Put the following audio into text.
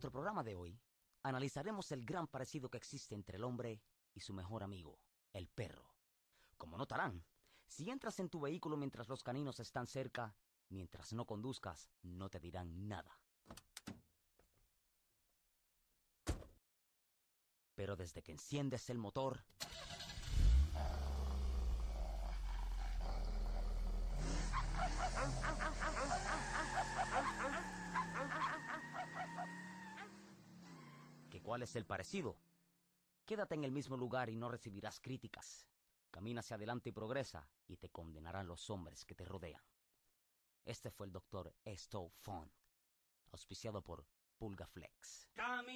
nuestro programa de hoy, analizaremos el gran parecido que existe entre el hombre y su mejor amigo, el perro. Como notarán, si entras en tu vehículo mientras los caninos están cerca, mientras no conduzcas, no te dirán nada. Pero desde que enciendes el motor, ¿cuál es el parecido? Quédate en el mismo lugar y no recibirás críticas. Camina hacia adelante y progresa, y te condenarán los hombres que te rodean. Este fue el Dr. Esto Fon, auspiciado por Pulgaflex.